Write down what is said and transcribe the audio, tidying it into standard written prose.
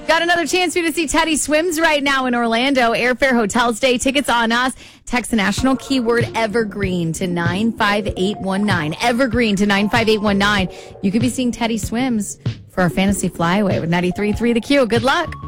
Got another chance for you to see Teddy Swims right now in Orlando. Airfare, hotels, day tickets on us. Text the national keyword evergreen to 95819. Evergreen to 95819. You could be seeing Teddy Swims for our fantasy flyaway with 93.3 The Q. Good luck.